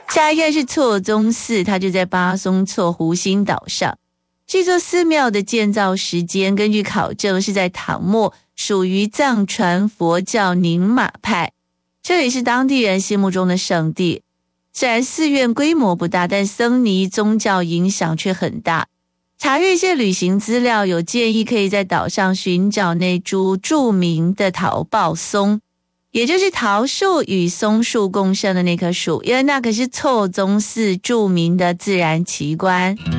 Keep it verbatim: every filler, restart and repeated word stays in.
下一个是错宗寺，它就在巴松措湖心岛上。这座寺庙的建造时间根据考证是在唐末，属于藏传佛教宁玛派，这里是当地人心目中的圣地。虽然寺院规模不大，但僧尼宗教影响却很大。查阅一些旅行资料，有建议可以在岛上寻找那株著名的桃报松，也就是桃树与松树共生的那棵树，因为那可是错宗寺著名的自然奇观。